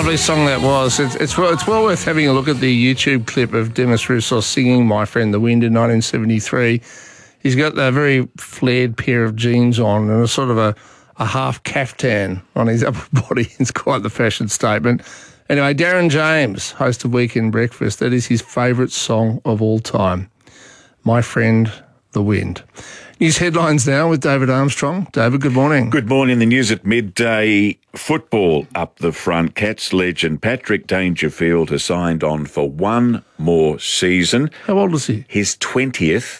lovely song that was. It's well worth having a look at the YouTube clip of Demis Roussos singing My Friend the Wind in 1973. He's got a very flared pair of jeans on and a sort of a half caftan on his upper body. It's quite the fashion statement. Anyway, Darren James, host of Weekend Breakfast, that is his favourite song of all time, My Friend the Wind. News headlines now with David Armstrong. David, good morning. Good morning. The news at midday. Football up the front. Cats legend Patrick Dangerfield has signed on for one more season. How old is he? His 20th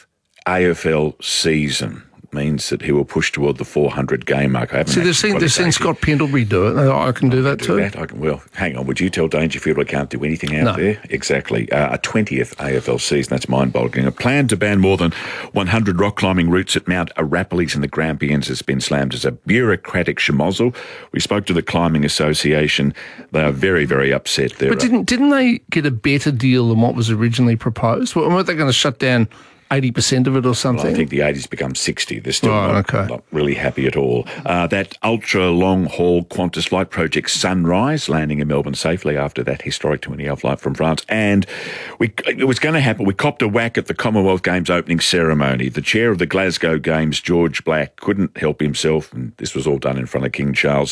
AFL season. Means that he will push toward the 400 game mark. I haven't they've seen Scott Pendlebury do it. I can do that too. Well, hang on. Would you tell Dangerfield I can't do anything out there? Exactly. A 20th AFL season. That's mind-boggling. A plan to ban more than 100 rock climbing routes at Mount Arapiles in the Grampians has been slammed as a bureaucratic schmozzle. We spoke to the Climbing Association. They are very, very upset. But didn't they get a better deal than what was originally proposed? Weren't they going to shut down 80% of it or something? Well, I think the 80's become 60. They're still not really happy at all. That ultra-long-haul Qantas flight project Sunrise, landing in Melbourne safely after that historic 20-hour flight from France. And it was going to happen. We copped a whack at the Commonwealth Games opening ceremony. The chair of the Glasgow Games, George Black, couldn't help himself, and this was all done in front of King Charles.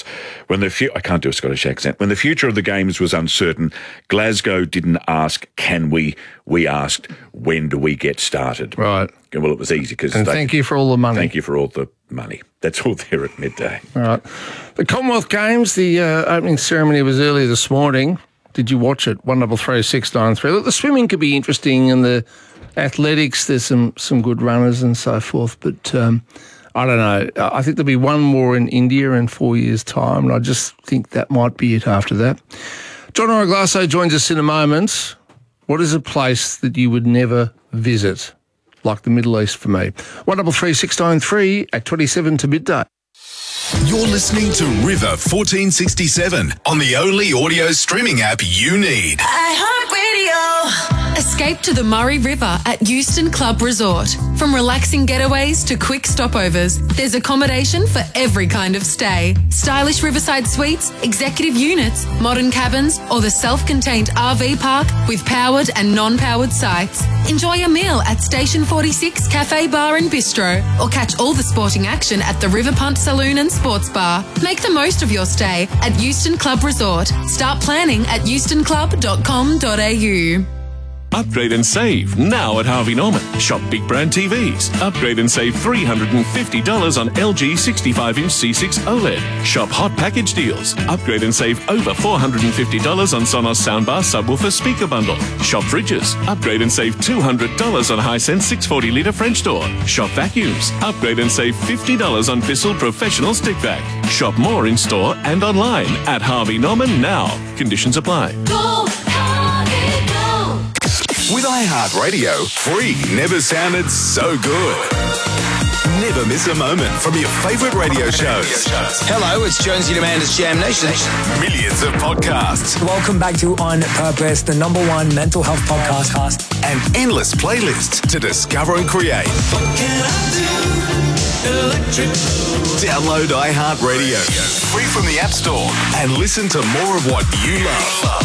I can't do a Scottish accent. When the future of the Games was uncertain, Glasgow didn't ask, can we? We asked, when do we get started? Right. Well, it was easy because... And thank you for all the money. Thank you for all the money. That's all there at midday. All right. The Commonwealth Games, the opening ceremony was earlier this morning. Did you watch it? 133 693. Look, the swimming could be interesting and the athletics, there's some good runners and so forth, but I don't know. I think there'll be one more in India in 4 years' time, and I just think that might be it after that. John Oraglasso joins us in a moment. What is a place that you would never visit, like the Middle East for me? 133 693 at 27 to midday. You're listening to River 1467 on the only audio streaming app you need. iHeartRadio. Escape to the Murray River at Euston Club Resort. From relaxing getaways to quick stopovers, there's accommodation for every kind of stay. Stylish riverside suites, executive units, modern cabins, or the self-contained RV park with powered and non-powered sites. Enjoy a meal at Station 46 Cafe Bar and Bistro, or catch all the sporting action at the River Punt Saloon and Sports Bar. Make the most of your stay at Euston Club Resort. Start planning at eustonclub.com.au. Upgrade and save now at Harvey Norman. Shop big brand TVs. Upgrade and save $350 on LG 65-inch C6 OLED. Shop hot package deals. Upgrade and save over $450 on Sonos soundbar subwoofer speaker bundle. Shop fridges. Upgrade and save $200 on Hisense 640-litre French door. Shop vacuums. Upgrade and save $50 on Bissell Professional Stick Vac. Shop more in store and online at Harvey Norman now. Conditions apply. Go, Harvey, go. With iHeartRadio, free never sounded so good. Never miss a moment from your favourite radio shows. Hello, it's Jonesy Demander's Jam Nation. Millions of podcasts Welcome back to On Purpose, the #1 mental health podcast. and endless playlists to discover and create. Download iHeartRadio, free from the App Store, and listen to more of what you love.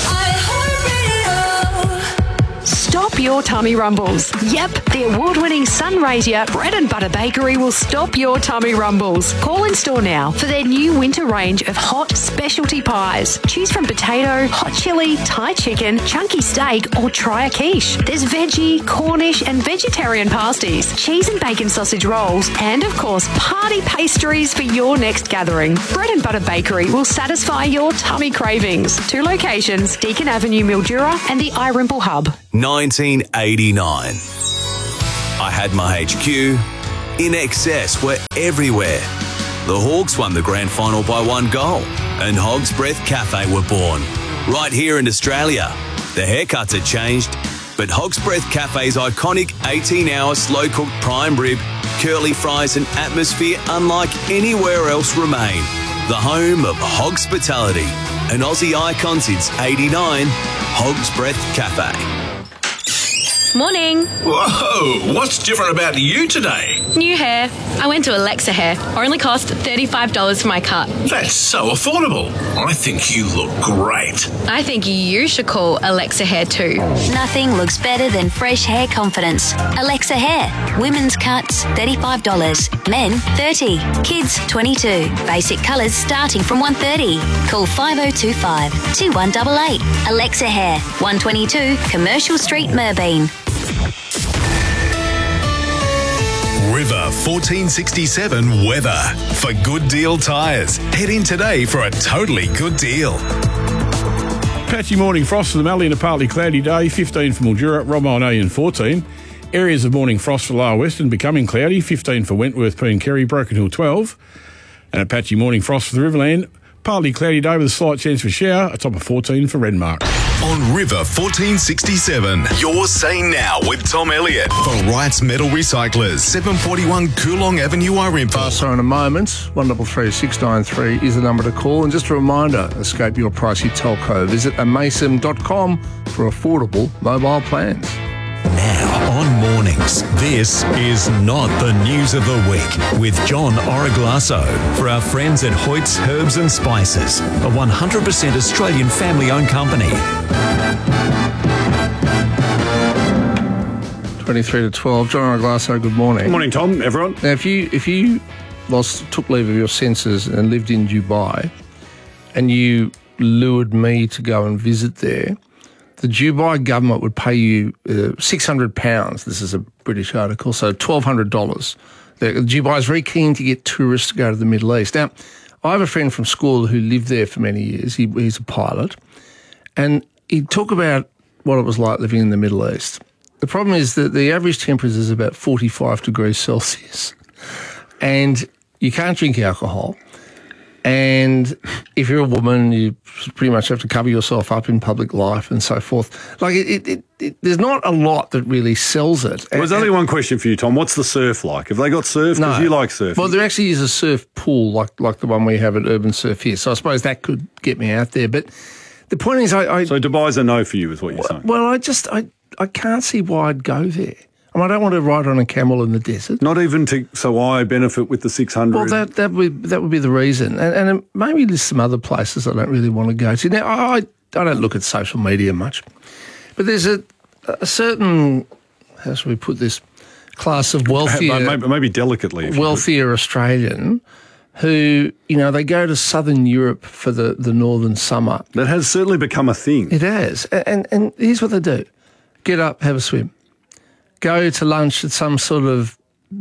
Stop your tummy rumbles. Yep, the award-winning Sunraysia Bread and Butter Bakery will stop your tummy rumbles. Call in store now for their new winter range of hot specialty pies. Choose from potato, hot chili, Thai chicken, chunky steak, or try a quiche. There's veggie, Cornish, and vegetarian pasties, cheese and bacon sausage rolls, and of course, party pastries for your next gathering. Bread and Butter Bakery will satisfy your tummy cravings. 2 locations, Deakin Avenue, Mildura, and the iRimple Hub. 1989. I had my HQ. In excess were everywhere. The Hawks won the grand final by 1 goal, and Hog's Breath Cafe were born. Right here in Australia. The haircuts had changed, but Hog's Breath Cafe's iconic 18-hour slow-cooked prime rib, curly fries and atmosphere unlike anywhere else remain. The home of Hogspitality, an Aussie icon since '89, Hog's Breath Cafe. Morning. Whoa, what's different about you today? New hair. I went to Alexa Hair. Only cost $35 for my cut. That's so affordable. I think you look great. I think you should call Alexa Hair too. Nothing looks better than fresh hair confidence. Alexa Hair. Women's cuts, $35. Men, $30. Kids, $22. Basic colours starting from $130. Call 5025 2188. Alexa Hair. 122 Commercial Street, Merbeen. River 1467 weather. For Good Deal Tyres, head in today for a totally good deal. Patchy morning frost for the Mallee and a partly cloudy day, 15 for Mildura, Romine 14. Areas of morning frost for Lower Western becoming cloudy, 15 for Wentworth, Peen Kerry, Broken Hill 12. And a patchy morning frost for the Riverland, partly cloudy day with a slight chance for shower, a top of 14 for Renmark. On River 1467, you're saying now with Tom Elliott for Wright's Metal Recyclers, 741 Coolong Avenue, Irimple. So in a moment, 133693 is the number to call. And just a reminder, escape your pricey telco. Visit amasim.com for affordable mobile plans. Now on Mornings, this is not the news of the week with John Origlasso for our friends at Hoyt's Herbs and Spices, a 100% Australian family-owned company. 23 to 12. John Origlasso, good morning. Good morning, Tom, everyone. Now, if you took leave of your senses and lived in Dubai and you lured me to go and visit there, the Dubai government would pay you £600. This is a British article, so $1,200. Dubai is very keen to get tourists to go to the Middle East. Now, I have a friend from school who lived there for many years. He's a pilot, and he'd talk about what it was like living in the Middle East. The problem is that the average temperature is about 45 degrees Celsius, and you can't drink alcohol. And if you're a woman, you pretty much have to cover yourself up in public life and so forth. Like, there's not a lot that really sells it. Well, there's only one question for you, Tom. What's the surf like? Have they got surf? Because you like surfing. Well, there actually is a surf pool like the one we have at Urban Surf here. So I suppose that could get me out there. But the point is, So Dubai's a no for you, is what you're saying? Well, I can't see why I'd go there. I don't want to ride on a camel in the desert. Not even so I benefit with the 600. Well, that would be the reason, and maybe there's some other places I don't really want to go to. Now, I don't look at social media much, but there's a certain, how should we put this, class of wealthier, maybe delicately, wealthier Australian who, they go to southern Europe for the northern summer. That has certainly become a thing. It has, and here's what they do: get up, have a swim. Go to lunch at some sort of,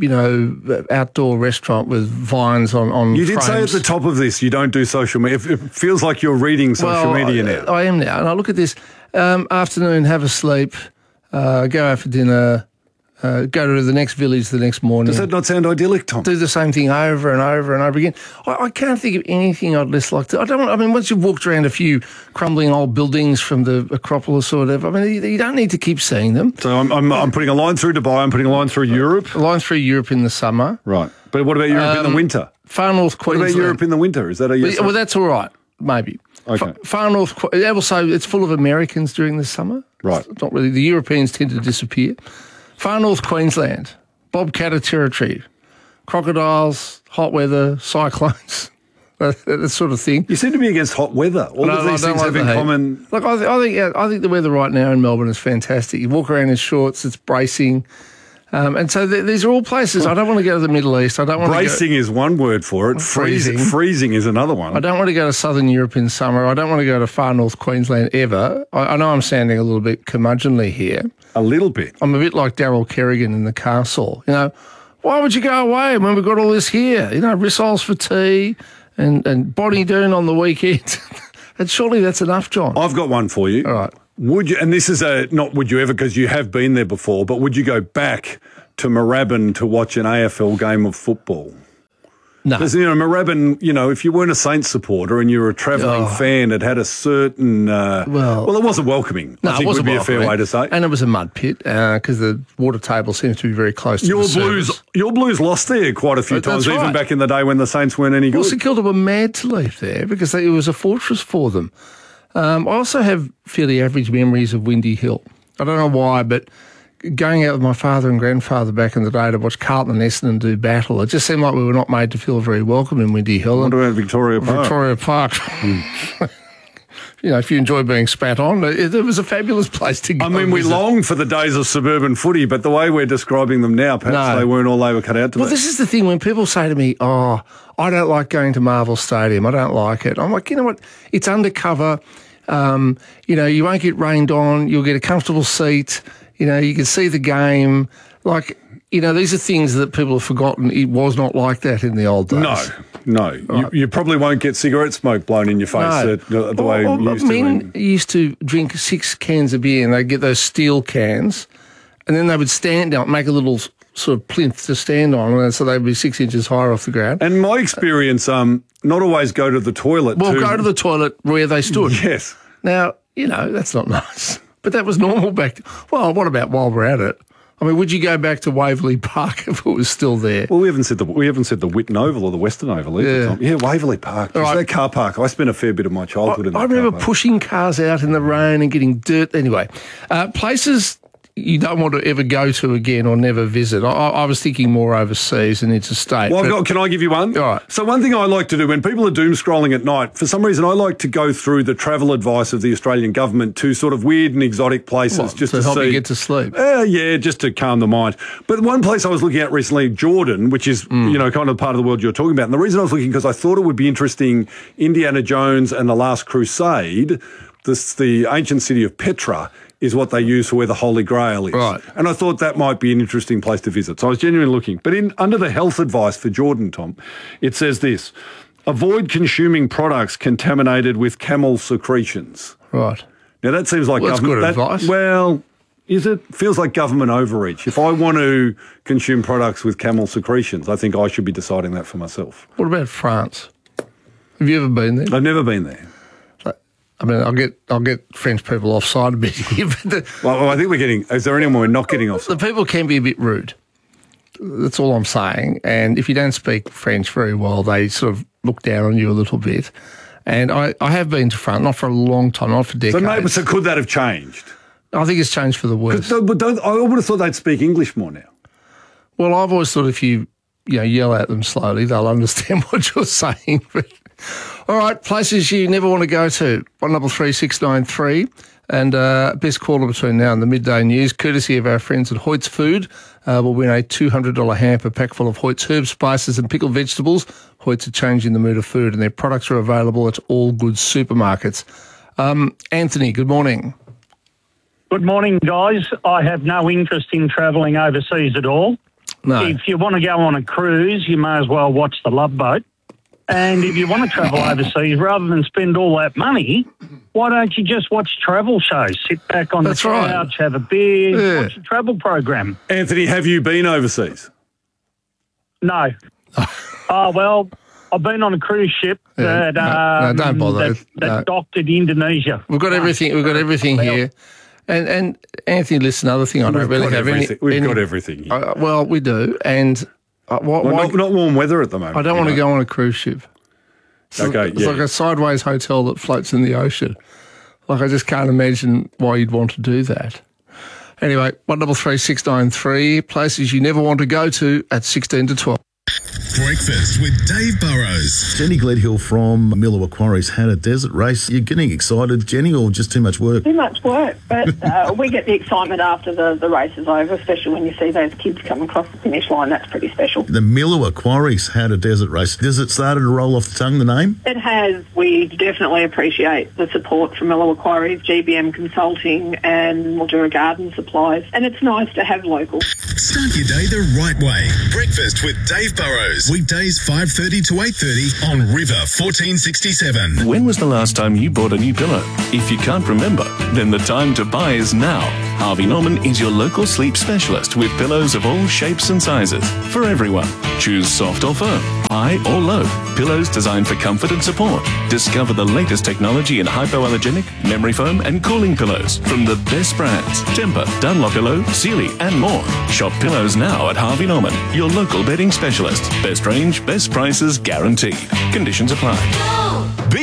outdoor restaurant with vines on You did frames. say at the top of this you don't do social media. It feels like you're reading social media now. I am now. And I look at this. Afternoon, have a sleep, go out for dinner, go to the next village the next morning. Does that not sound idyllic, Tom? Do the same thing over and over and over again. I can't think of anything I'd less like to. Once you've walked around a few crumbling old buildings from the Acropolis or whatever, you don't need to keep seeing them. So I'm putting a line through Dubai, I'm putting a line through Europe? A line through Europe in the summer. Right. But what about Europe in the winter? Far North Queensland. What about Europe in the winter? Is that a yes? Well, that's all right, maybe. Okay. Far North, also it's full of Americans during the summer. Right. It's not really. The Europeans tend to disappear. Far North Queensland, bobcatter territory, crocodiles, hot weather, cyclones, that sort of thing. You seem to be against hot weather. All of these things have in common. Look, I think the weather right now in Melbourne is fantastic. You walk around in shorts, it's bracing. And so these are all places. I don't want to go to the Middle East. I don't want Bracing to go, is one word for it. Freezing is another one. I don't want to go to southern Europe in summer. I don't want to go to far north Queensland ever. I know I'm sounding a little bit curmudgeonly here. A little bit. I'm a bit like Daryl Kerrigan in The Castle. Why would you go away when we've got all this here? Rissoles for tea and body doon on the weekend. And surely that's enough, John. I've got one for you. All right. Would you, and this is not would you ever, because you have been there before, but would you go back to Moorabbin to watch an AFL game of football? No. Because, Moorabbin, if you weren't a Saints supporter and you were a travelling fan, it had a certain... well, it wasn't welcoming, I think would be a fair way to say. And it was a mud pit because the water table seems to be very close to the surface. Your Blues lost there quite a few times, right. Even back in the day when the Saints weren't any good. Well, St Kilda were mad to leave there because it was a fortress for them. I also have fairly average memories of Windy Hill. I don't know why, but going out with my father and grandfather back in the day to watch Carlton and Essendon do battle, it just seemed like we were not made to feel very welcome in Windy Hill. What about Victoria Park? Victoria Park. You know, if you enjoy being spat on, it was a fabulous place to go. I mean, we long for the days of suburban footy, but the way we're describing them now, perhaps they weren't all they were cut out to be. Well, this is the thing. When people say to me, I don't like going to Marvel Stadium, I don't like it. I'm like, you know what? It's undercover. You know, you won't get rained on. You'll get a comfortable seat. You know, you can see the game. Like, you know, these are things that people have forgotten. It was not like that in the old days. No. Right. You probably won't get cigarette smoke blown in your face the way you used to. Men used to drink 6 cans of beer and they'd get those steel cans and then they would stand out, make a little sort of plinth to stand on, and so they'd be 6 inches higher off the ground. And my experience, not always go to the toilet. Well, go to the toilet where they stood. Yes. Now, you know, that's not nice. But that was normal back. Well, what about while we're at it? I mean, would you go back to Waverley Park if it was still there? Well, we haven't said the Whitten Oval or the Western Oval either. Yeah, Waverley Park. Right. That car park. I spent a fair bit of my childhood in that. I remember pushing cars out in the rain and getting dirt. Anyway, places you don't want to ever go to again or never visit. I was thinking more overseas and interstate. Well, can I give you one? All right. So one thing I like to do when people are doom scrolling at night, for some reason I like to go through the travel advice of the Australian government to sort of weird and exotic places just to help see. You get to sleep. Yeah, just to calm the mind. But one place I was looking at recently, Jordan, which is you know kind of part of the world you're talking about. And the reason I was looking because I thought it would be interesting. Indiana Jones and the Last Crusade, the ancient city of Petra, is what they use for where the Holy Grail is. Right. And I thought that might be an interesting place to visit. So I was genuinely looking. But under the health advice for Jordan, Tom, it says this: avoid consuming products contaminated with camel secretions. Right. Now, that seems like government. That's good advice. Well, is it? Feels like government overreach. If I want to consume products with camel secretions, I think I should be deciding that for myself. What about France? Have you ever been there? I've never been there. I mean, I'll get French people offside a bit here. Well, I think we're getting. Is there anyone we're not getting offside? The people can be a bit rude. That's all I'm saying. And if you don't speak French very well, they sort of look down on you a little bit. And I have been to France, not for a long time, not for decades. So could that have changed? I think it's changed for the worse. I would have thought they'd speak English more now. Well, I've always thought if you yell at them slowly, they'll understand what you're saying. But all right, places you never want to go to, 133693, and best caller between now and the midday news, courtesy of our friends at Hoyt's Food, will win a $200 hamper pack full of Hoyt's herbs, spices and pickled vegetables. Hoyt's are changing the mood of food, and their products are available at all good supermarkets. Anthony, good morning. Good morning, guys. I have no interest in travelling overseas at all. No. If you want to go on a cruise, you may as well watch The Love Boat. And if you want to travel overseas, rather than spend all that money, why don't you just watch travel shows? Sit back on the couch, have a beer, watch a travel program. Anthony, have you been overseas? No. Well, I've been on a cruise ship that don't bother. that docked at Indonesia. We've got everything. We've got everything here. And Anthony, listen, another thing I don't really have any. We've got everything here. Well, we do, and. Not warm weather at the moment. I don't want to go on a cruise ship. It's like a sideways hotel that floats in the ocean. Like, I just can't imagine why you'd want to do that. Anyway, 133693, places you never want to go to at 16 to 12. Breakfast with Dave Burrows. Jenny Gledhill from Millawa Quarries had a desert race. You're getting excited, Jenny, or just too much work? Too much work, but we get the excitement after the race is over, especially when you see those kids come across the finish line. That's pretty special. The Millawa Quarries had a desert race. Does it start to roll off the tongue, the name? It has. We definitely appreciate the support from Millawa Quarries, GBM Consulting and Mildura Garden Supplies, and it's nice to have local. Start your day the right way. Breakfast with Dave Burrows. Weekdays 5:30 to 8:30 on River 1467. When was the last time you bought a new pillow? If you can't remember, then the time to buy is now. Harvey Norman is your local sleep specialist with pillows of all shapes and sizes for everyone. Choose soft or firm, high or low. Pillows designed for comfort and support. Discover the latest technology in hypoallergenic, memory foam and cooling pillows from the best brands. Tempur, Dunlopillow, Sealy and more. Shop pillows now at Harvey Norman, your local bedding specialist. Best range, best prices guaranteed. Conditions apply. Be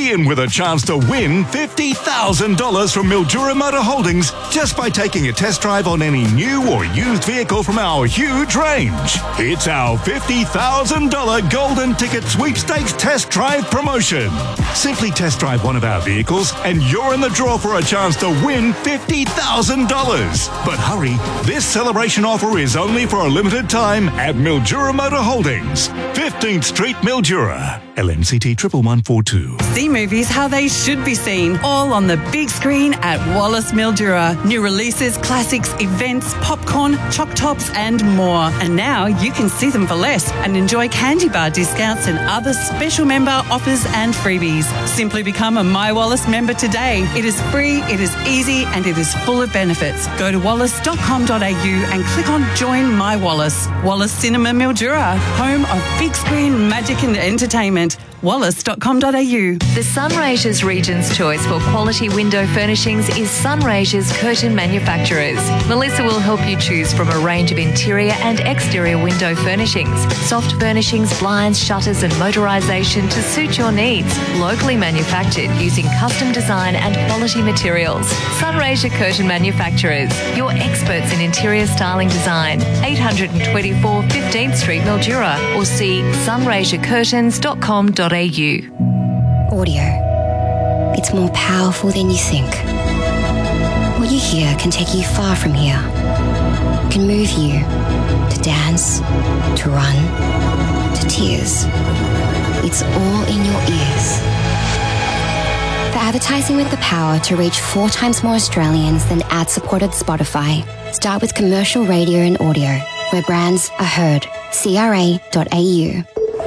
Begin with a chance to win $50,000 from Mildura Motor Holdings just by taking a test drive on any new or used vehicle from our huge range. It's our $50,000 Golden Ticket Sweepstakes Test Drive promotion. Simply test drive one of our vehicles and you're in the draw for a chance to win $50,000. But hurry, this celebration offer is only for a limited time at Mildura Motor Holdings, 15th Street, Mildura. LMCT 11142. See movies how they should be seen, all on the big screen at Wallace Mildura. New releases, classics, events, popcorn, choc tops and more. And now you can see them for less and enjoy candy bar discounts and other special member offers and freebies. Simply become a My Wallace member today. It is free, it is easy and it is full of benefits. Go to wallace.com.au and click on Join My Wallace. Wallace Cinema Mildura, home of big screen magic and entertainment. Wallace.com.au. The Sunraysia's Region's choice for quality window furnishings is Sunraysia's Curtain Manufacturers. Melissa will help you choose from a range of interior and exterior window furnishings, soft furnishings, blinds, shutters and motorisation to suit your needs. Locally manufactured using custom design and quality materials. Sunraysia Curtain Manufacturers, your experts in interior styling design. 824 15th Street, Mildura, or see sunraysiacurtains.com.au. Audio. It's more powerful than you think. What you hear can take you far from here. It can move you to dance, to run, to tears. It's all in your ears. For advertising with the power to reach 4 times more Australians than ad-supported Spotify, start with commercial radio and audio, where brands are heard. CRA.au.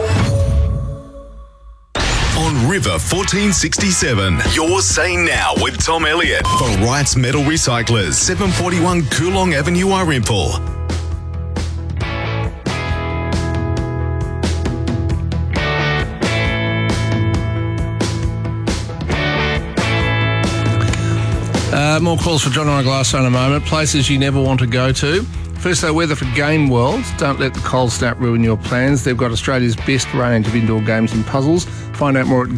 On River 1467, you're saying now with Tom Elliott for Wrights Metal Recyclers, 741 Coolong Avenue, Arimpool. More calls for John Orglasso in a moment. Places you never want to go to. First, though, weather for Game World. Don't let the cold snap ruin your plans. They've got Australia's best range of indoor games and puzzles. Find out more at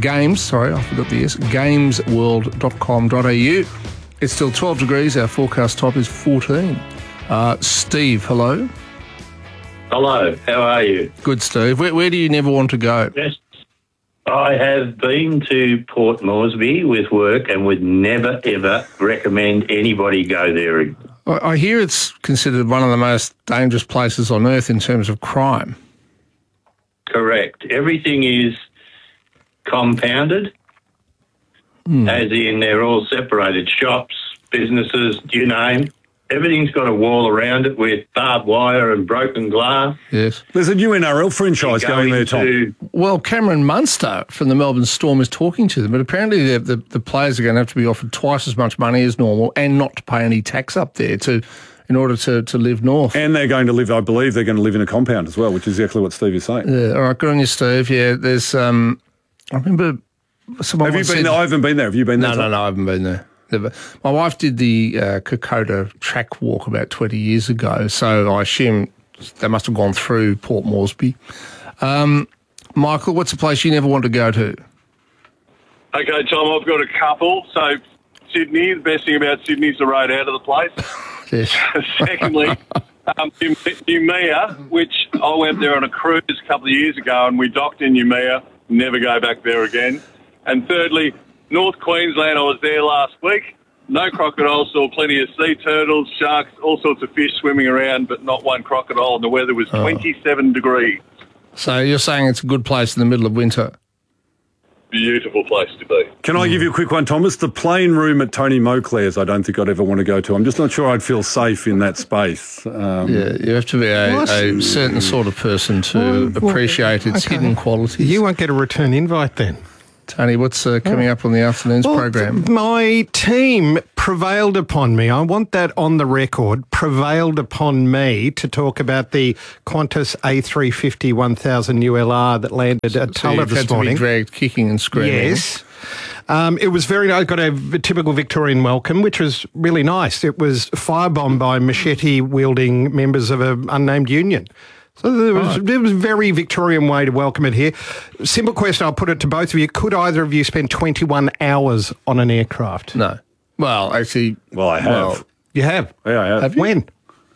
gamesworld.com.au. It's still 12 degrees. Our forecast top is 14. Steve, hello. Hello, how are you? Good, Steve. Where do you never want to go? Yes, I have been to Port Moresby with work and would never, ever recommend anybody go there. I hear it's considered one of the most dangerous places on earth in terms of crime. Correct. Everything is compounded, as in they're all separated shops, businesses, you name. Everything's got a wall around it with barbed wire and broken glass. Yes. There's a new NRL franchise going there, Tom. Well, Cameron Munster from the Melbourne Storm is talking to them, but apparently the players are going to have to be offered twice as much money as normal and not to pay any tax up there in order to live north. And they're going to live, I believe, they're going to live in a compound as well, which is exactly what Steve is saying. Yeah, all right, good on you, Steve. Yeah, there's, I remember someone Have you been there? I haven't been there. Have you been there? No, I haven't been there. Never. My wife did the Kokoda track walk about 20 years ago, so I assume they must have gone through Port Moresby. Michael, what's a place you never want to go to? Okay, Tom, I've got a couple. So, Sydney, the best thing about Sydney is the road out of the place. Yes. Secondly, Noumea, which I went there on a cruise a couple of years ago and we docked in Noumea, never go back there again. And thirdly, North Queensland, I was there last week. No crocodiles, saw plenty of sea turtles, sharks, all sorts of fish swimming around, but not one crocodile, and the weather was 27 degrees. So you're saying it's a good place in the middle of winter? Beautiful place to be. Can I give you a quick one, Thomas? The plane room at Tony Moclair's, I don't think I'd ever want to go to. I'm just not sure I'd feel safe in that space. Yeah, you have to be a certain sort of person to appreciate its hidden qualities. You won't get a return invite then. Tony, what's coming up on the afternoon's program? My team prevailed upon me. I want that on the record. Prevailed upon me to talk about the Qantas A350 1000 ULR that landed at Tulla this morning. To be dragged kicking and screaming. Yes. It was very nice. I got a typical Victorian welcome, which was really nice. It was firebombed by machete-wielding members of an unnamed union. So there was a very Victorian way to welcome it here. Simple question, I'll put it to both of you. Could either of you spend 21 hours on an aircraft? No. Well, actually... Well, I have. Well, you have? Yeah, I have. When?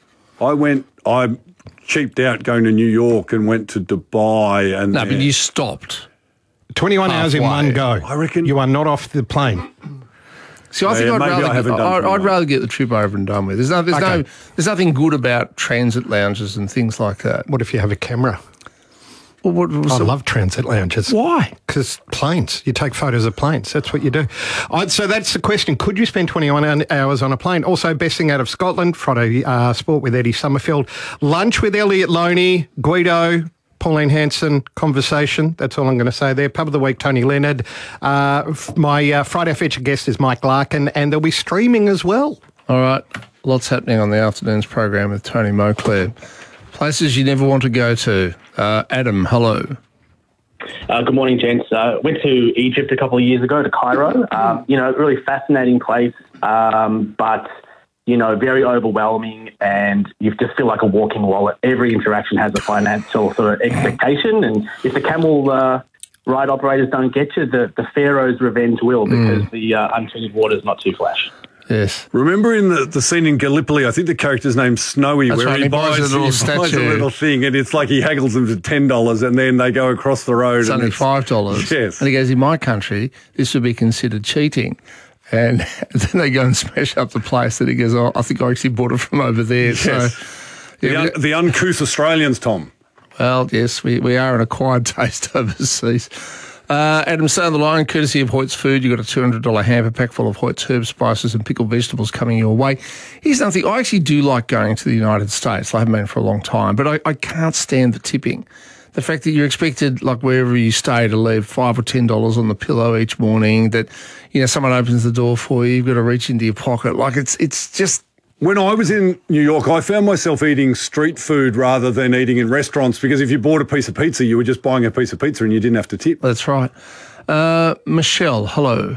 I cheaped out going to New York and went to Dubai. And no, but you stopped. 21 hours in one go. I reckon. You are not off the plane. See, I think I'd rather get the trip over and done with. There's nothing good about transit lounges and things like that. What if you have a camera? Well, I love transit lounges. Why? Because planes. You take photos of planes. That's what you do. So that's the question. Could you spend 21 hours on a plane? Also, best thing out of Scotland, Friday Sport with Eddie Summerfield. Lunch with Elliot Loney, Guido, Pauline Hanson, conversation. That's all I'm going to say there. Pub of the Week, Tony Leonard. My Friday featured guest is Mike Larkin, and there'll be streaming as well. All right. Lots happening on the afternoon's program with Tony Moclair. Places you never want to go to. Adam, hello. Good morning, gents. Went to Egypt a couple of years ago, to Cairo. Really fascinating place, but, very overwhelming, and you just feel like a walking wallet. Every interaction has a financial sort of expectation, and if the camel ride operators don't get you, the Pharaoh's revenge will, because the untreated water is not too flash. Yes. Remember in the scene in Gallipoli, I think the character's name's Snowy, That's where right, he buys a little thing, and it's like he haggles them to $10, and then they go across the road. It's only $5. Yes. And he goes, in my country, this would be considered cheating. And then they go and smash up the place that he goes, I think I actually bought it from over there. Yes. So, the uncouth Australians, Tom. Well, yes, we are an acquired taste overseas. Adam, stay on the line, courtesy of Hoyt's Food. You've got a $200 hamper pack full of Hoyt's herbs, spices and pickled vegetables coming your way. Here's another thing. I actually do like going to the United States. I haven't been for a long time, but I can't stand the tipping. The fact that you're expected, like wherever you stay, to leave $5 or $10 on the pillow each morning, that, someone opens the door for you, you've got to reach into your pocket. Like, it's just... When I was in New York, I found myself eating street food rather than eating in restaurants, because if you bought a piece of pizza, you were just buying a piece of pizza and you didn't have to tip. That's right. Michelle, hello.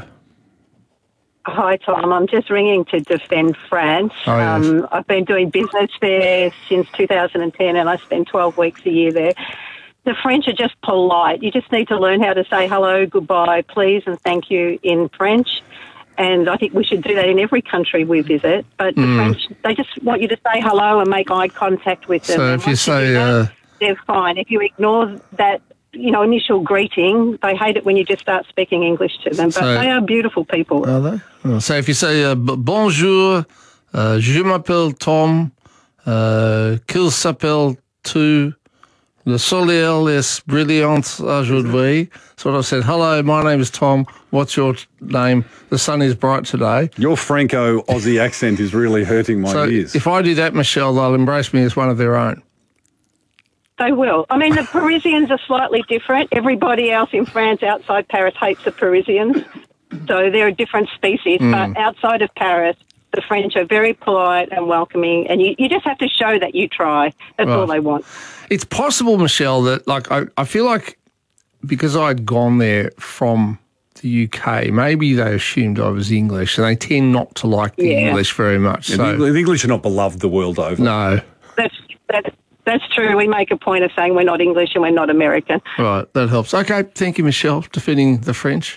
Hi, Tom. I'm just ringing to defend France. Oh, yes. I've been doing business there since 2010, and I spend 12 weeks a year there. The French are just polite. You just need to learn how to say hello, goodbye, please, and thank you in French. And I think we should do that in every country we visit. But the French, they just want you to say hello and make eye contact with them. So if you say... they're fine. If you ignore that, initial greeting, they hate it when you just start speaking English to them. But they are beautiful people. Are they? Oh, so if you say, bonjour, je m'appelle Tom, qu'il s'appelle tu, le soleil est brillant aujourd'hui. So what I said, hello, my name is Tom. What's your name? The sun is bright today. Your Franco-Aussie accent is really hurting my ears. If I do that, Michelle, they'll embrace me as one of their own. They will. I mean, the Parisians are slightly different. Everybody else in France outside Paris hates the Parisians. So they're a different species. But outside of Paris, the French are very polite and welcoming. And you just have to show that you try. That's all they want. It's possible, Michelle, that I feel like because I'd gone there from the UK, maybe they assumed I was English, and they tend not to like the English very much. Yeah, so the English are not beloved the world over. No. That's true. We make a point of saying we're not English and we're not American. Right, that helps. Okay, thank you, Michelle, defending the French.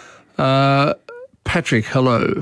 Patrick, hello.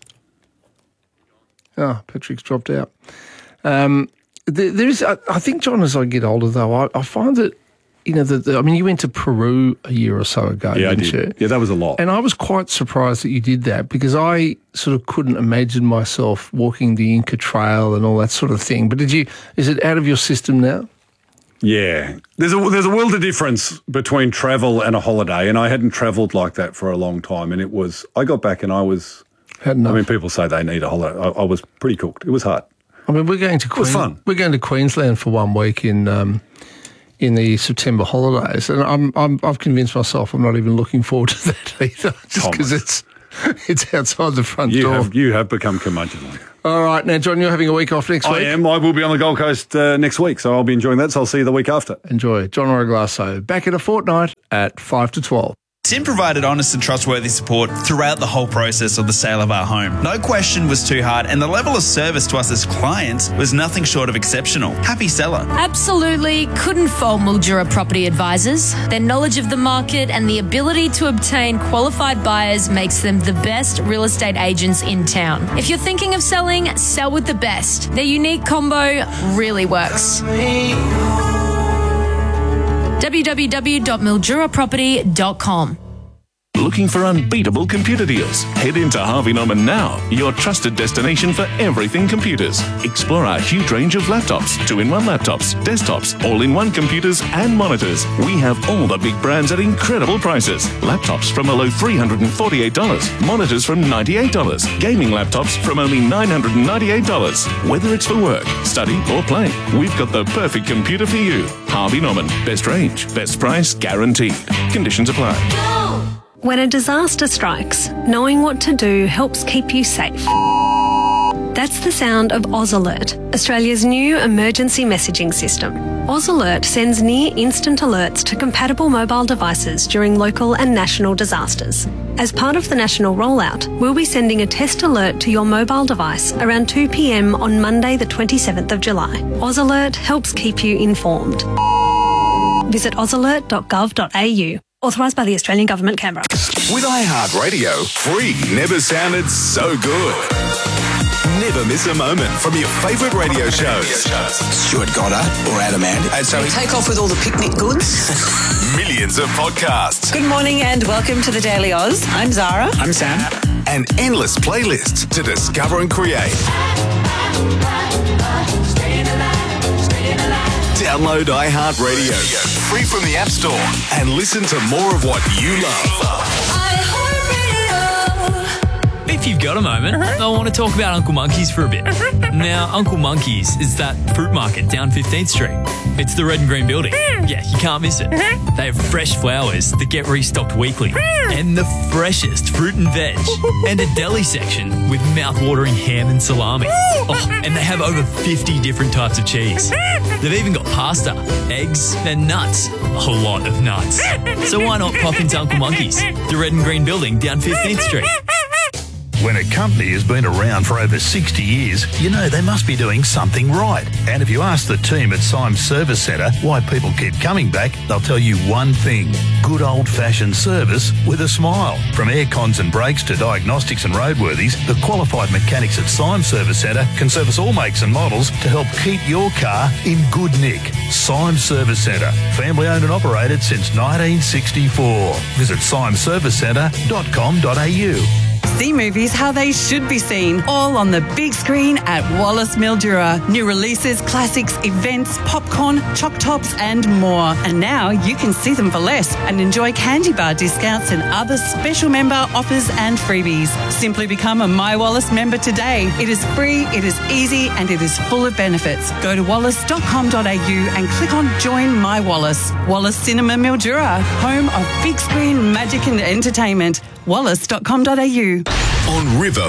Oh, Patrick's dropped out. There is, I think, John, as I get older, though, I find that, you went to Peru a year or so ago, didn't you? Yeah, that was a lot. And I was quite surprised that you did that, because I sort of couldn't imagine myself walking the Inca Trail and all that sort of thing. But is it out of your system now? Yeah. There's a world of difference between travel and a holiday, and I hadn't travelled like that for a long time, and I got back and I was... people say they need a holiday. I was pretty cooked. It was hard. We're going to fun. We're going to Queensland for 1 week in the September holidays, and I've convinced myself I'm not even looking forward to that either, just because it's outside the front door. You have become curmudgeonly. All right, now John, you're having a week off next week. I am. I will be on the Gold Coast next week, so I'll be enjoying that. So I'll see you the week after. Enjoy. John Oraglasso back in a fortnight at 5 to 12. Sin provided honest and trustworthy support throughout the whole process of the sale of our home. No question was too hard, and the level of service to us as clients was nothing short of exceptional. Happy seller. Absolutely couldn't fault Mildura Property Advisors. Their knowledge of the market and the ability to obtain qualified buyers makes them the best real estate agents in town. If you're thinking of selling, sell with the best. Their unique combo really works. www.milduraproperty.com. Looking for unbeatable computer deals? Head into Harvey Norman now, your trusted destination for everything computers. Explore our huge range of laptops, 2-in-1 laptops, desktops, all-in-one computers and monitors. We have all the big brands at incredible prices. Laptops from a low $348, monitors from $98, gaming laptops from only $998. Whether it's for work, study or play, we've got the perfect computer for you. Harvey Norman, best range, best price, guaranteed. Conditions apply. When a disaster strikes, knowing what to do helps keep you safe. That's the sound of Oz Alert, Australia's new emergency messaging system. Oz Alert sends near-instant alerts to compatible mobile devices during local and national disasters. As part of the national rollout, we'll be sending a test alert to your mobile device around 2 p.m. on Monday the 27th of July. Oz Alert helps keep you informed. Visit ozalert.gov.au. Authorised by the Australian Government, Canberra. With iHeartRadio, free never sounded so good. Never miss a moment from your favourite radio shows. Stuart Goddard or Adam Ant. And so take off with all the picnic goods. Millions of podcasts. Good morning and welcome to the Daily Oz. I'm Zara. I'm Sam. And endless playlists to discover and create. Download iHeartRadio, free from the App Store, and listen to more of what you love. If you've got a moment, I want to talk about Uncle Monkey's for a bit. Now, Uncle Monkey's is that fruit market down 15th Street. It's the red and green building. Yeah, you can't miss it. They have fresh flowers that get restocked weekly, and the freshest fruit and veg, and a deli section with mouth-watering ham and salami. Oh, and they have over 50 different types of cheese. They've even got pasta, eggs, and nuts. A whole lot of nuts. So why not pop into Uncle Monkey's, the red and green building down 15th Street? When a company has been around for over 60 years, you know they must be doing something right. And if you ask the team at Symes Service Centre why people keep coming back, they'll tell you one thing: good old-fashioned service with a smile. From air cons and brakes to diagnostics and roadworthies, the qualified mechanics at Symes Service Centre can service all makes and models to help keep your car in good nick. Symes Service Centre, family-owned and operated since 1964. Visit symesservicecentre.com.au. See movies how they should be seen, all on the big screen at Wallace Mildura. New releases, classics, events, popcorn, choc tops and more. And now you can see them for less and enjoy candy bar discounts and other special member offers and freebies. Simply become a My Wallace member today. It is free, it is easy and it is full of benefits. Go to wallace.com.au and click on Join My Wallace. Wallace Cinema Mildura, home of big screen magic and entertainment. wallace.com.au. On River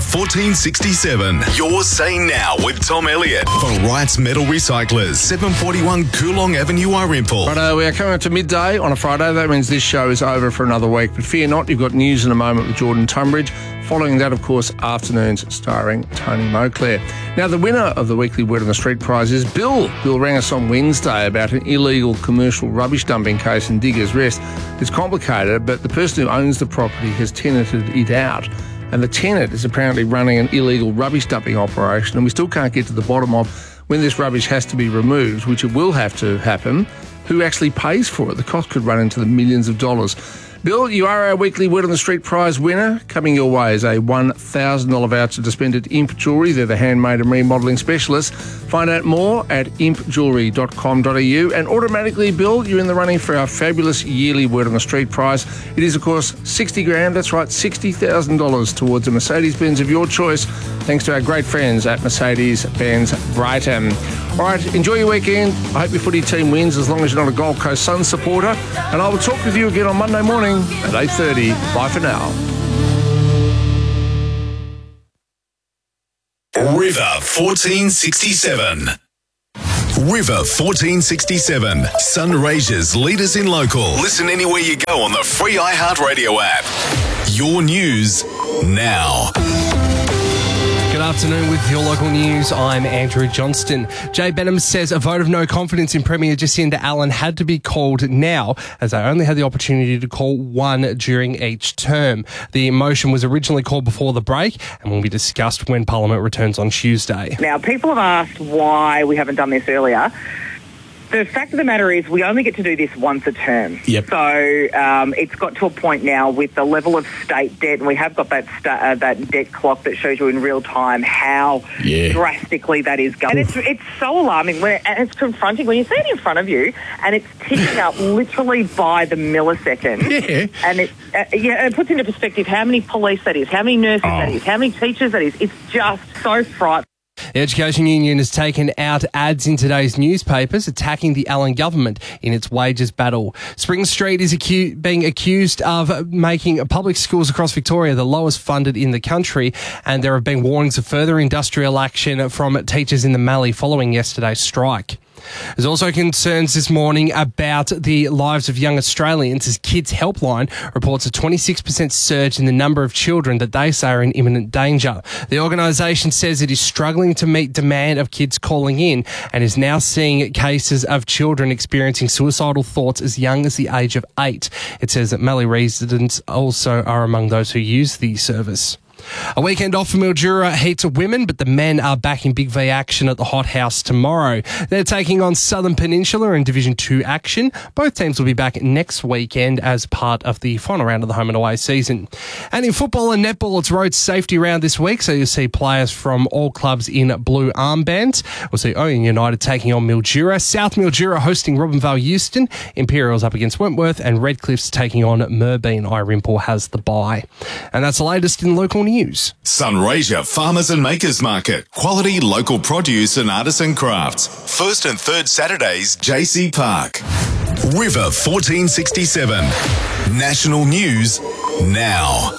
1467, you're saying now with Tom Elliott for Wright's Metal Recyclers, 741 Coolong Avenue, Irimple. Righto, we are coming up to midday on a Friday. That means this show is over for another week. But fear not, you've got news in a moment with Jordan Tunbridge. Following that, of course, afternoons starring Tony Moclair. Now, the winner of the weekly Word on the Street prize is Bill. Bill rang us on Wednesday about an illegal commercial rubbish dumping case in Diggers Rest. It's complicated, but the person who owns the property has tenanted it out. And the tenant is apparently running an illegal rubbish dumping operation, and we still can't get to the bottom of when this rubbish has to be removed, which it will have to happen, who actually pays for it. The cost could run into the millions of dollars. Bill, you are our weekly Word on the Street prize winner. Coming your way is a $1,000 voucher to spend at Imp Jewellery. They're the handmade and remodelling specialists. Find out more at impjewellery.com.au. And automatically, Bill, you're in the running for our fabulous yearly Word on the Street prize. It is, of course, $60,000. That's right, $60,000 towards a Mercedes-Benz of your choice, thanks to our great friends at Mercedes-Benz Brighton. All right, enjoy your weekend. I hope your footy team wins as long as you're not a Gold Coast Suns supporter. And I will talk with you again on Monday morning at 8:30. Bye for now. River 1467. River 1467. Sunraysia's leaders in local. Listen anywhere you go on the free iHeartRadio app. Your news now. Good afternoon with your local news. I'm Andrew Johnston. Jay Benham says a vote of no confidence in Premier Jacinda Allen had to be called now, as they only had the opportunity to call one during each term. The motion was originally called before the break and will be discussed when Parliament returns on Tuesday. Now, people have asked why we haven't done this earlier. The fact of the matter is we only get to do this once a term. Yep. So it's got to a point now with the level of state debt, and we have got that debt clock that shows you in real time how drastically that is going. And it's so alarming, and it's confronting when you see it in front of you, and it's ticking up literally by the millisecond. Yeah. And it puts into perspective how many police that is, how many nurses that is, how many teachers that is. It's just so frightening. The Education Union has taken out ads in today's newspapers attacking the Allen government in its wages battle. Spring Street is being accused of making public schools across Victoria the lowest funded in the country, and there have been warnings of further industrial action from teachers in the Mallee following yesterday's strike. There's also concerns this morning about the lives of young Australians as Kids Helpline reports a 26% surge in the number of children that they say are in imminent danger. The organisation says it is struggling to meet demand of kids calling in and is now seeing cases of children experiencing suicidal thoughts as young as the age of 8. It says that Mallee residents also are among those who use the service. A weekend off for Mildura heats of women, but the men are back in Big V action at the Hot House tomorrow. They're taking on Southern Peninsula in Division 2 action. Both teams will be back next weekend as part of the final round of the home and away season. And in football and netball, it's road safety round this week, so you'll see players from all clubs in blue armbands. We'll see Owen United taking on Mildura, South Mildura hosting Robinvale Euston, Imperials up against Wentworth, and Redcliffe's taking on Merbein. Irimple has the bye. And that's the latest in local news. Sunraysia Farmers and Makers Market. Quality local produce and artisan crafts. First and third Saturdays, JC Park. River 1467. National news now.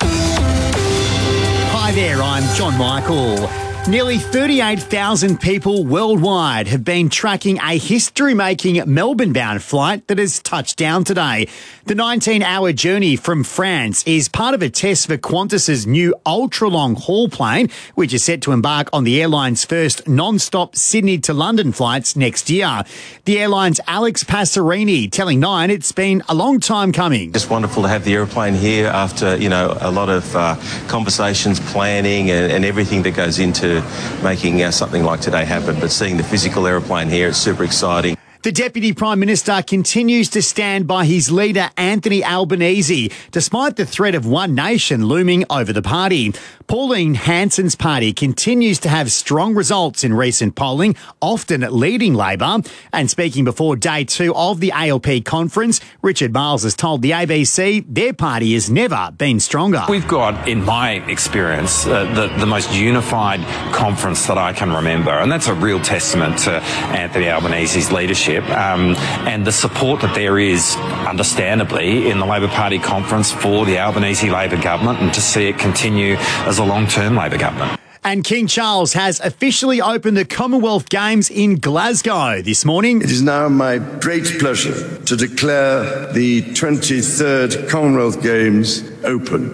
Hi there, I'm John Michael. Nearly 38,000 people worldwide have been tracking a history-making Melbourne-bound flight that has touched down today. The 19-hour journey from France is part of a test for Qantas's new ultra-long haul plane, which is set to embark on the airline's first non-stop Sydney to London flights next year. The airline's Alex Passerini telling Nine it's been a long time coming. Just wonderful to have the aeroplane here after, a lot of conversations, planning and everything that goes into making something like today happen. But seeing the physical aeroplane here, it's super exciting. The Deputy Prime Minister continues to stand by his leader, Anthony Albanese, despite the threat of one nation looming over the party. Pauline Hanson's party continues to have strong results in recent polling, often leading Labor. And speaking before day 2 of the ALP conference, Richard Miles has told the ABC their party has never been stronger. We've got, in my experience, the most unified conference that I can remember. And that's a real testament to Anthony Albanese's leadership. And the support that there is, understandably, in the Labor Party conference for the Albanese Labor government, and to see it continue as a long-term Labor government. And King Charles has officially opened the Commonwealth Games in Glasgow this morning. It is now my great pleasure to declare the 23rd Commonwealth Games open.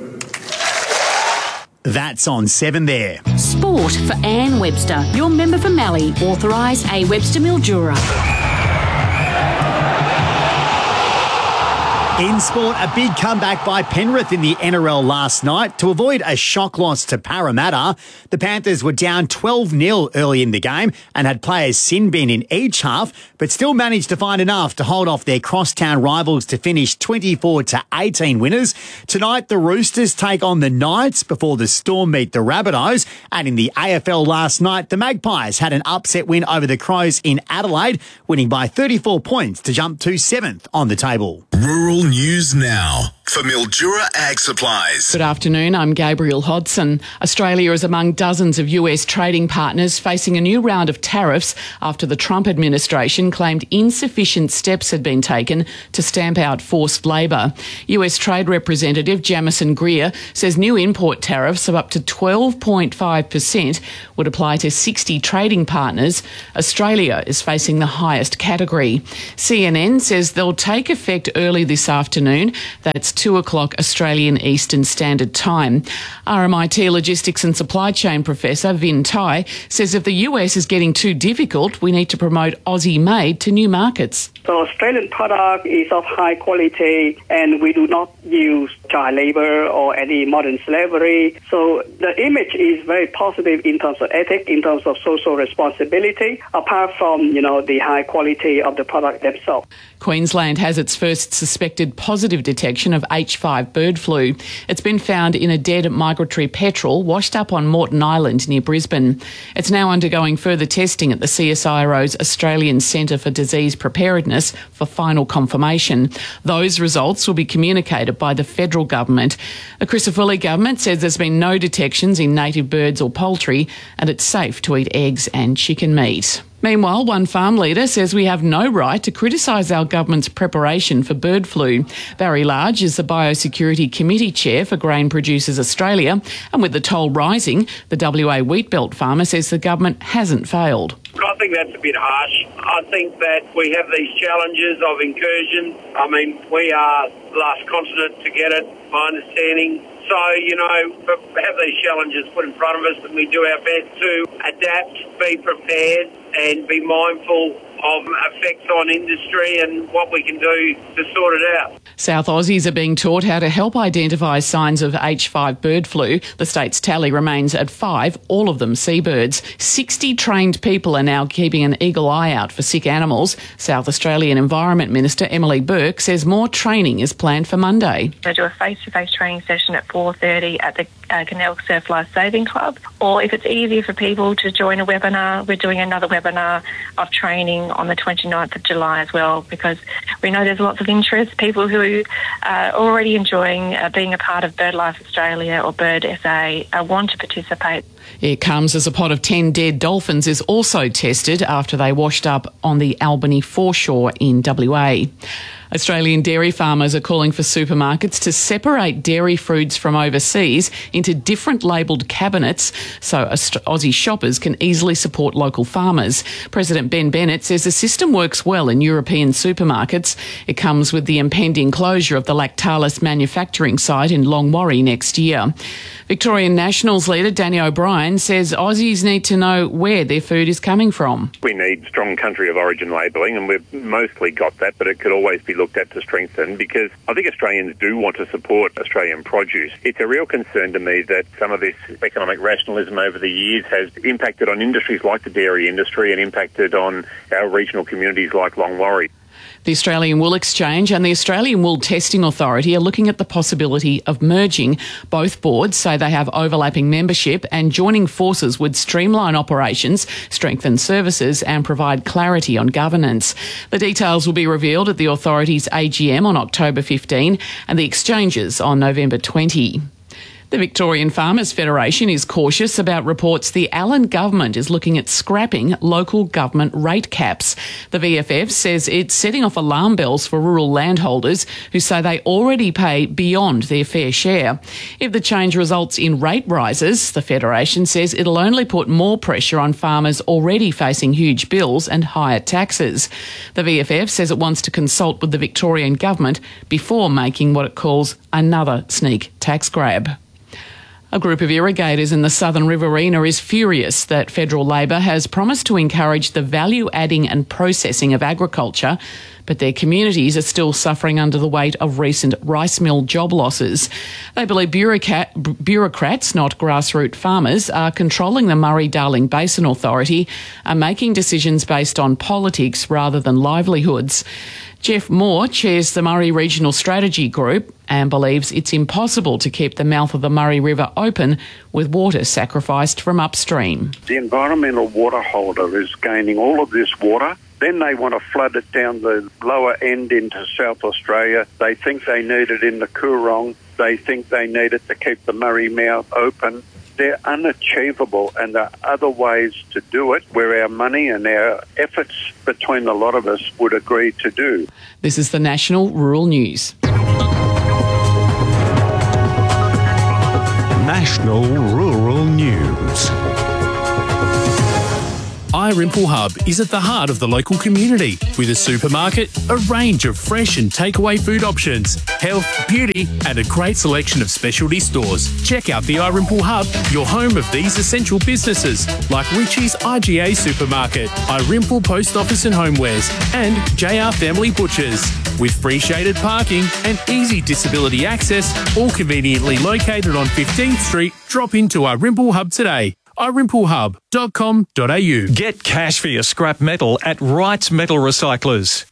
That's on 7 there. Sport for Anne Webster, your member for Mallee, authorise A. Webster Mildura. In sport, a big comeback by Penrith in the NRL last night to avoid a shock loss to Parramatta. The Panthers were down 12-0 early in the game and had players sin bin in each half, but still managed to find enough to hold off their crosstown rivals to finish 24-18 winners. Tonight, the Roosters take on the Knights before the Storm meet the Rabbitohs. And in the AFL last night, the Magpies had an upset win over the Crows in Adelaide, winning by 34 points to jump to 7th on the table. Rural news now for Mildura Ag Supplies. Good afternoon, I'm Gabriel Hodson. Australia is among dozens of US trading partners facing a new round of tariffs after the Trump administration claimed insufficient steps had been taken to stamp out forced labour. US Trade Representative Jamison Greer says new import tariffs of up to 12.5% would apply to 60 trading partners. Australia is facing the highest category. CNN says they'll take effect early this afternoon. That's 2 o'clock Australian Eastern Standard Time. RMIT Logistics and Supply Chain Professor Vin Tai says if the US is getting too difficult, we need to promote Aussie-made to new markets. So Australian product is of high quality and we do not use child labour or any modern slavery. So the image is very positive in terms of ethics, in terms of social responsibility, apart from, the high quality of the product themselves. Queensland has its first suspected positive detection of H5 bird flu. It's been found in a dead migratory petrel washed up on Moreton Island near Brisbane. It's now undergoing further testing at the CSIRO's Australian Centre for Disease Preparedness for final confirmation. Those results will be communicated by the federal government. The Crisafulli government says there's been no detections in native birds or poultry and it's safe to eat eggs and chicken meat. Meanwhile, one farm leader says we have no right to criticise our government's preparation for bird flu. Barry Large is the Biosecurity Committee Chair for Grain Producers Australia, and with the toll rising, the WA wheatbelt farmer says the government hasn't failed. I think that's a bit harsh. I think that we have these challenges of incursion. We are the last continent to get it, my understanding. So, have these challenges put in front of us and we do our best to adapt, be prepared and be mindful of effects on industry and what we can do to sort it out. South Aussies are being taught how to help identify signs of H5 bird flu. The state's tally remains at 5, all of them seabirds. 60 trained people are now keeping an eagle eye out for sick animals. South Australian Environment Minister Emily Burke says more training is planned for Monday. They do a face-to-face training session at 4:30 at the Canal Surf Life Saving Club, or if it's easier for people to join a webinar, we're doing another webinar of training on the 29th of July as well, because we know there's lots of interest, people who are already enjoying being a part of BirdLife Australia or Bird SA want to participate. It comes as a pot of 10 dead dolphins is also tested after they washed up on the Albany foreshore in WA. Australian dairy farmers are calling for supermarkets to separate dairy foods from overseas into different labelled cabinets so Aussie shoppers can easily support local farmers. President Ben Bennett says the system works well in European supermarkets. It comes with the impending closure of the Lactalis manufacturing site in Longwarry next year. Victorian Nationals leader Danny O'Brien says Aussies need to know where their food is coming from. We need strong country of origin labelling, and we've mostly got that, but it could always be looked at to strengthen, because I think Australians do want to support Australian produce. It's a real concern to me that some of this economic rationalism over the years has impacted on industries like the dairy industry and impacted on our regional communities like Longwarry. The Australian Wool Exchange and the Australian Wool Testing Authority are looking at the possibility of merging. Both boards say they have overlapping membership and joining forces would streamline operations, strengthen services and provide clarity on governance. The details will be revealed at the authority's AGM on October 15 and the exchanges on November 20. The Victorian Farmers Federation is cautious about reports the Allen government is looking at scrapping local government rate caps. The VFF says it's setting off alarm bells for rural landholders who say they already pay beyond their fair share. If the change results in rate rises, the Federation says it'll only put more pressure on farmers already facing huge bills and higher taxes. The VFF says it wants to consult with the Victorian government before making what it calls another sneak tax grab. A group of irrigators in the Southern Riverina is furious that federal Labor has promised to encourage the value adding and processing of agriculture, but their communities are still suffering under the weight of recent rice mill job losses. They believe bureaucrats, not grassroots farmers, are controlling the Murray-Darling Basin Authority and making decisions based on politics rather than livelihoods. Jeff Moore chairs the Murray Regional Strategy Group and believes it's impossible to keep the mouth of the Murray River open with water sacrificed from upstream. The environmental water holder is gaining all of this water Then they want to flood it down the lower end into South Australia. They think they need it in the Coorong. They think they need it to keep the Murray Mouth open. They're unachievable, and there are other ways to do it where our money and our efforts between a lot of us would agree to do. This is the National Rural News. National Rural News. iRimple Hub is at the heart of the local community with a supermarket, a range of fresh and takeaway food options, health, beauty and a great selection of specialty stores. Check out the iRimple Hub, your home of these essential businesses like Richie's IGA Supermarket, iRimple Post Office and Homewares and JR Family Butchers. With free shaded parking and easy disability access, all conveniently located on 15th Street, drop into iRimple Hub today. iRimpleHub.com.au. Get cash for your scrap metal at Wright's Metal Recyclers.